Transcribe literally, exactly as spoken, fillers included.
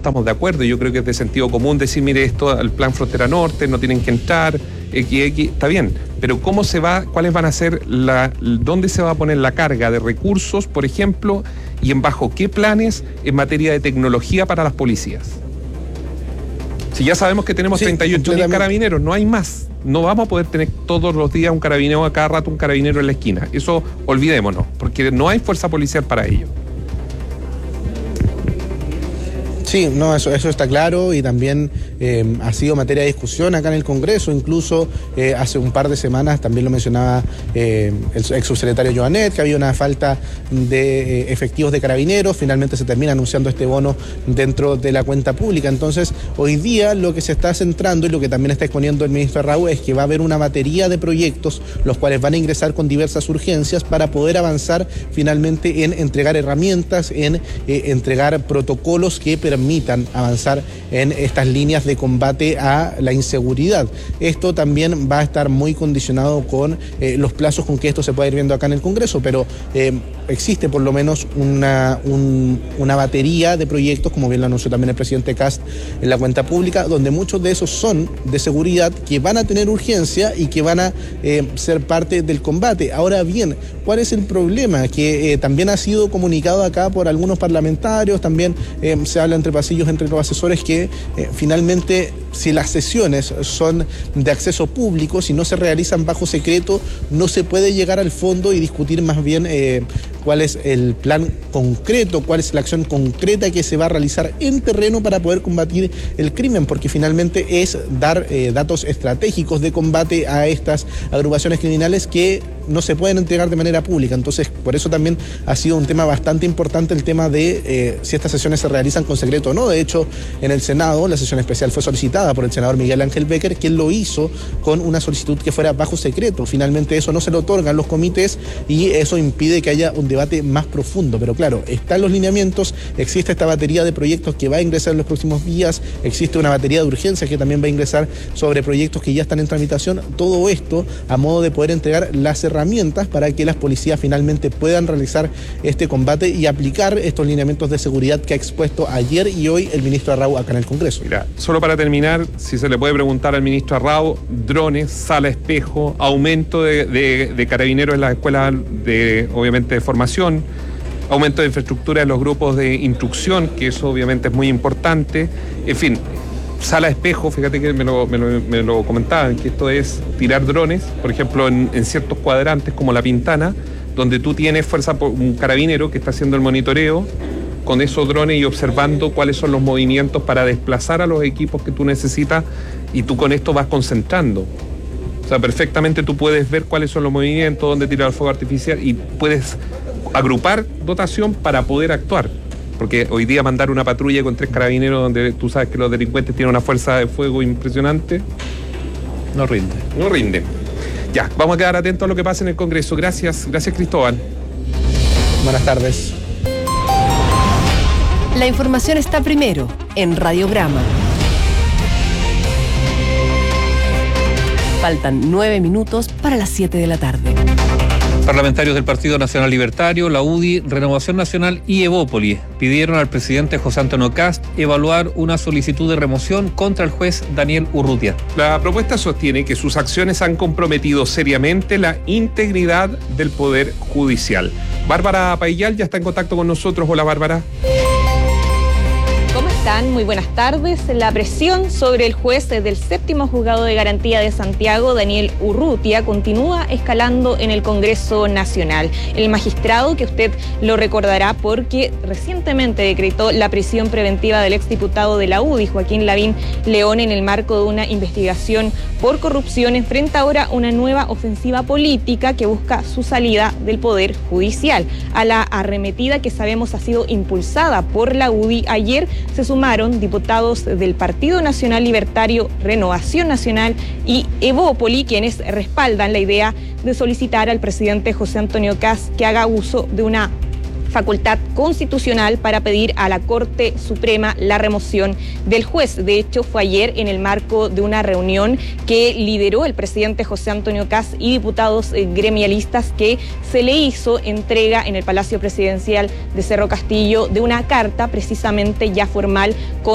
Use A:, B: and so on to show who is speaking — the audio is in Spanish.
A: estamos de acuerdo. Yo creo que es de sentido común decir, mire, esto al plan Frontera Norte, no tienen que entrar, X, X, está bien. Pero ¿cómo se va, cuáles van a ser, la, dónde se va a poner la carga de recursos, por ejemplo, y en bajo qué planes en materia de tecnología para las policías? Si ya sabemos que tenemos sí, treinta y ocho mil carabineros, no hay más. No vamos a poder tener todos los días un carabinero, a cada rato un carabinero en la esquina. Eso olvidémonos, porque no hay fuerza policial para ello.
B: Sí, no, eso, eso está claro y también eh, ha sido materia de discusión acá en el Congreso. Incluso eh, hace un par de semanas también lo mencionaba eh, el ex subsecretario Joanet, que había una falta de eh, efectivos de carabineros. Finalmente se termina anunciando este bono dentro de la cuenta pública. Entonces, hoy día lo que se está centrando y lo que también está exponiendo el ministro Raúl es que va a haber una batería de proyectos los cuales van a ingresar con diversas urgencias para poder avanzar finalmente en entregar herramientas, en eh, entregar protocolos que permitan permitan avanzar en estas líneas de combate a la inseguridad. Esto también va a estar muy condicionado con eh, los plazos con que esto se puede ir viendo acá en el Congreso, pero eh, existe por lo menos una, un, una batería de proyectos, como bien lo anunció también el presidente Kast en la cuenta pública, donde muchos de esos son de seguridad que van a tener urgencia y que van a eh, ser parte del combate. Ahora bien, ¿cuál es el problema? Que eh, también ha sido comunicado acá por algunos parlamentarios, también eh, se habla entre pasillos entre los asesores que eh, finalmente si las sesiones son de acceso público, si no se realizan bajo secreto, no se puede llegar al fondo y discutir más bien eh, cuál es el plan concreto, cuál es la acción concreta que se va a realizar en terreno para poder combatir el crimen, porque finalmente es dar eh, datos estratégicos de combate a estas agrupaciones criminales que no se pueden entregar de manera pública. Entonces, por eso también ha sido un tema bastante importante el tema de eh, si estas sesiones se realizan con secreto o no. De hecho, en el Senado, la sesión especial fue solicitada por el senador Miguel Ángel Becker, quien lo hizo con una solicitud que fuera bajo secreto. Finalmente eso no se lo otorgan los comités y eso impide que haya un debate más profundo. Pero claro, están los lineamientos, existe esta batería de proyectos que va a ingresar en los próximos días, existe una batería de urgencias que también va a ingresar sobre proyectos que ya están en tramitación. Todo esto a modo de poder entregar las herramientas para que las policías finalmente puedan realizar este combate y aplicar estos lineamientos de seguridad que ha expuesto ayer y hoy el ministro Arrau acá en el Congreso.
A: Mira, solo para terminar, si se le puede preguntar al ministro Arrau, drones, sala espejo, aumento de, de, de carabineros en las escuelas de, obviamente, de formación, aumento de infraestructura en los grupos de instrucción, que eso obviamente es muy importante, en fin, sala espejo, fíjate que me lo, me lo, me lo comentaban, que esto es tirar drones, por ejemplo, en, en ciertos cuadrantes como La Pintana, donde tú tienes fuerza, un carabinero que está haciendo el monitoreo con esos drones y observando cuáles son los movimientos para desplazar a los equipos que tú necesitas, y tú con esto vas concentrando. O sea, perfectamente tú puedes ver cuáles son los movimientos, dónde tirar el fuego artificial, y puedes agrupar dotación para poder actuar. Porque hoy día mandar una patrulla con tres carabineros donde tú sabes que los delincuentes tienen una fuerza de fuego impresionante,
B: no rinde.
A: No rinde. Ya, vamos a quedar atentos a lo que pasa en el Congreso. Gracias, gracias Cristóbal.
B: Buenas tardes.
C: La información está primero en Radiograma. Faltan nueve minutos para las siete de la tarde.
D: Parlamentarios del Partido Nacional Libertario, la U D I, Renovación Nacional y Evópolis pidieron al presidente José Antonio Kast evaluar una solicitud de remoción contra el juez Daniel Urrutia.
A: La propuesta sostiene que sus acciones han comprometido seriamente la integridad del Poder Judicial. Bárbara Paillal ya está en contacto con nosotros. Hola, Bárbara.
E: ¿Cómo están? Muy buenas tardes. La presión sobre el juez del séptimo juzgado de garantía de Santiago, Daniel Urrutia, continúa escalando en el Congreso Nacional. El magistrado, que usted lo recordará porque recientemente decretó la prisión preventiva del exdiputado de la U D I, Joaquín Lavín León, en el marco de una investigación por corrupción, enfrenta ahora una nueva ofensiva política que busca su salida del Poder Judicial. A la arremetida que sabemos ha sido impulsada por la U D I, ayer se sumaron diputados del Partido Nacional Libertario, Renovación Nacional y Evópoli, quienes respaldan la idea de solicitar al presidente José Antonio Kast que haga uso de una facultad constitucional para pedir a la Corte Suprema la remoción del juez. De hecho, fue ayer en el marco de una reunión que lideró el presidente José Antonio Kast y diputados eh, gremialistas que se le hizo entrega en el Palacio Presidencial de Cerro Castillo de una carta precisamente ya formal con